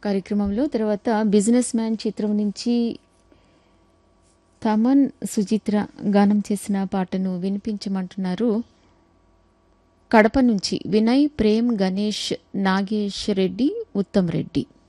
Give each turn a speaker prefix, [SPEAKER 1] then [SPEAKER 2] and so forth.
[SPEAKER 1] కార్యక్రమంలో తర్వాత business man చిత్రం నుంచి తమన్ సుచిత్ర గానం చేసిన పాటను వినిపించమంటున్నారు. కడప నుంచి వినయ్, ప్రేమ్, గణేష్, నాగేష్ రెడ్డి, ఉత్తమ్ రెడ్డి.